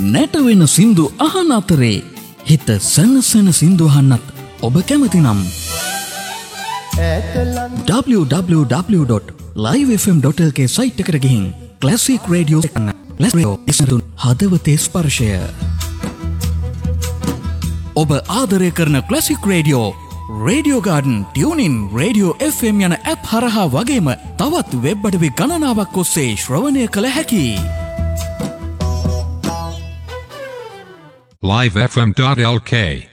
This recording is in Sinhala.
නැටවෙන සින්දු අහන අතරේ හිත සනසන සින්දු අහන්නත් ඔබ කැමති නම් www.livefm.lk සයිට් එකට ගිහින් ක්ලාසික් රේඩියෝ එකන ක්ලාසික් හදවතේ ස්පර්ශය ඔබ ආදරය කරන classic radio radio garden tuning radio FM යන ඇප් හරහා වගේම තවත් වෙබ් අඩවි ගණනාවක් ඔස්සේ ශ්‍රවණය කළ හැකියි. livefm.lk